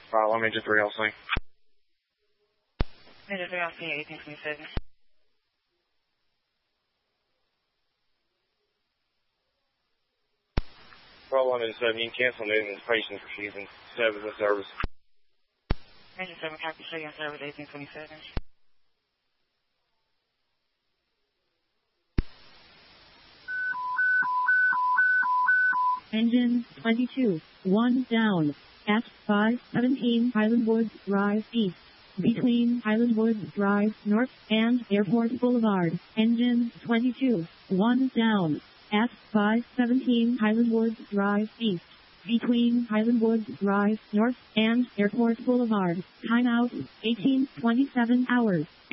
I'm Engine 3 LC. Engine 3 LC, 1827. Control 1 Engine 7, you can cancel Newton's patient's refusing 7 in service. Engine 7, copy, show you on service 1827. Engine 22, 1 down, at 517 Highland Woods Drive East, between Highland Woods Drive North and Airport Boulevard. Engine 22, 1 down, at 517 Highland Woods Drive East, between Highland Woods Drive North and Airport Boulevard. Timeout, 18:27 hours.